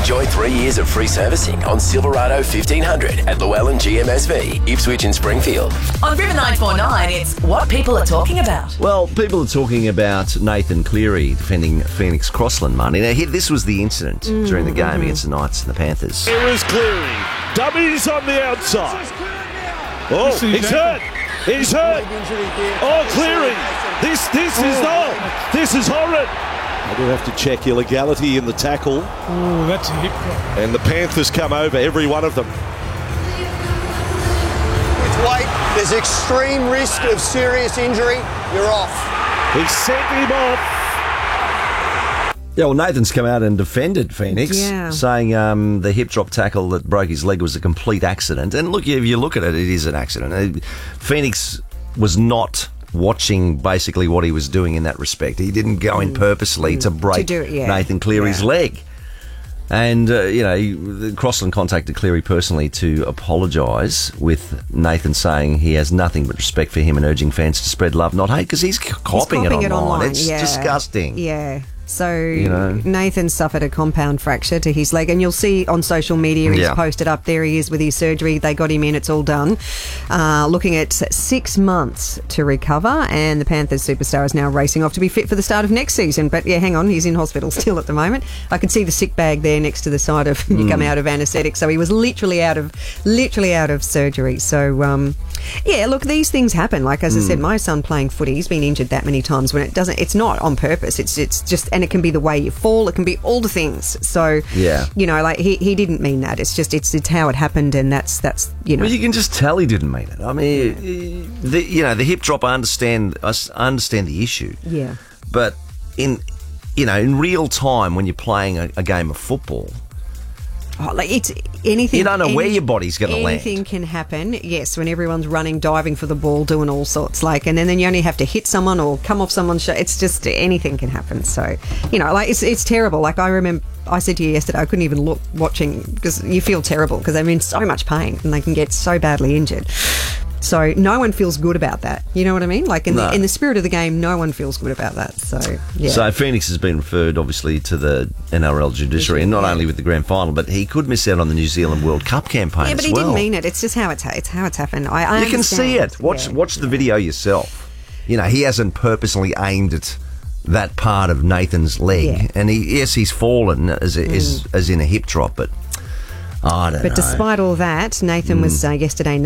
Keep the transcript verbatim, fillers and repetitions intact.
Enjoy three years of free servicing on Silverado fifteen hundred at Llewellyn G M S V, Ipswich and Springfield. On River nine four nine, it's what people are talking about. Well, people are talking about Nathan Cleary defending Phoenix Crossland money. Now, here, this was the incident mm, during the game mm-hmm. against the Knights and the Panthers. Here is Cleary. Dummies on the outside. Oh, he's hurt. He's hurt. Oh, Cleary. This, this is oh, this is horrid. I do have to check illegality in the tackle. Oh, that's a hip drop. And the Panthers come over, every one of them. With weight, there's extreme risk of serious injury. You're off. He sent him off. Yeah, well, Nathan's come out and defended Phoenix, yeah. saying um, the hip drop tackle that broke his leg was a complete accident. And look, if you look at it, it is an accident. Phoenix was not watching basically what he was doing in that respect. He didn't go in purposely mm. to break to do it, yeah. Nathan Cleary's yeah. leg. And, uh, you know, Crossland contacted Cleary personally to apologise, with Nathan saying he has nothing but respect for him and urging fans to spread love, not hate, because he's copying, he's copying it, online. it online. It's yeah. disgusting. Yeah. So you know. Nathan suffered a compound fracture to his leg, and you'll see on social media he's yeah. posted up. There he is with his surgery. They got him in. It's all done. Uh, looking at six months to recover, and the Panthers superstar is now racing off to be fit for the start of next season. But yeah, hang on, he's in hospital still at the moment. I could see the sick bag there next to the side of you mm. come out of anaesthetic. So he was literally out of literally out of surgery. So um, yeah, look, these things happen. Like as mm. I said, my son playing footy, he's been injured that many times when it doesn't. It's not on purpose. It's it's just. And it can be the way you fall, it can be all the things. So, yeah. you know, like he, he didn't mean that. It's just it's it's how it happened, and that's that's you know. Well, you can just tell he didn't mean it. I mean, yeah. the, you know, the hip drop. I understand. I understand the issue. Yeah. But in you know, in real time, when you're playing a, a game of football. Oh, like it's anything. You don't know any, where your body's going to land. Anything can happen. Yes, when everyone's running, diving for the ball, doing all sorts. Like, and then, then you only have to hit someone or come off someone's shot. It's just anything can happen. So, you know, like it's it's terrible. Like I remember, I said to you yesterday, I couldn't even look watching because you feel terrible because they're in so much pain and they can get so badly injured. So no one feels good about that. You know what I mean? Like in, no. the, in the spirit of the game, no one feels good about that. So yeah. So Phoenix has been referred, obviously, to the N R L judiciary, and not yeah. only with the grand final, but he could miss out on the New Zealand World Cup campaign. Yeah, but as he well. didn't mean it. It's just how it's it's how it's happened. I, I you can understand. see it. Watch yeah. watch the video yourself. You know, he hasn't purposely aimed at that part of Nathan's leg, yeah. and he yes, he's fallen as a, mm. as, as in a hip drop, but I don't but know. despite all that, Nathan mm. was uh, yesterday